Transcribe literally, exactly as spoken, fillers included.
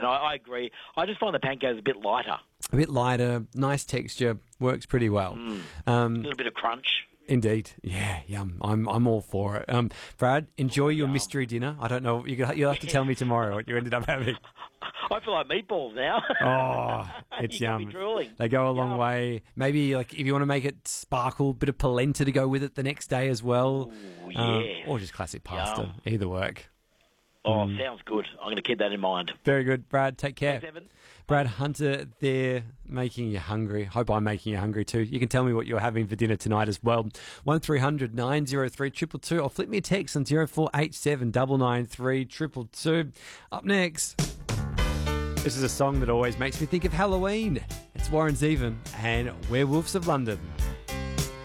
I, I agree. I just find the pancakes a bit lighter. A bit lighter, nice texture, works pretty well. Mm. Um, a little bit of crunch. Indeed, yeah, yum. I'm I'm all for it. Um, Brad, enjoy your Yum. mystery dinner. I don't know. You you'll have to tell me tomorrow what you ended up having. I feel like meatballs now. Oh, it's You got me yum. drooling. They go a long Yum. way. Maybe like if you want to make it sparkle, bit of polenta to go with it the next day as well. Ooh, Um, yes. or just classic pasta. Yum. Either work. Oh, sounds good. I'm going to keep that in mind. Very good, Brad. Take care. Thanks, Evan. Brad Hunter there, making you hungry. Hope I'm making you hungry too. You can tell me what you're having for dinner tonight as well. one three hundred nine oh three two two two or flip me a text on zero four eight seven nine nine three two two two. Up next, this is a song that always makes me think of Halloween. It's Warren Zevon and Werewolves of London.